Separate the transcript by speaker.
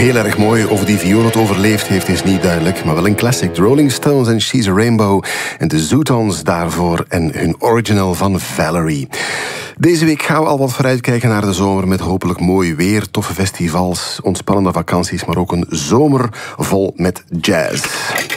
Speaker 1: Heel erg mooi. Of die viool het overleefd heeft is niet duidelijk. Maar wel een classic. The Rolling Stones en She's a Rainbow. En de Zootons daarvoor. En hun original van Valerie. Deze week gaan we al wat vooruitkijken naar de zomer. Met hopelijk mooi weer, toffe festivals, ontspannende vakanties. Maar ook een zomer vol met jazz.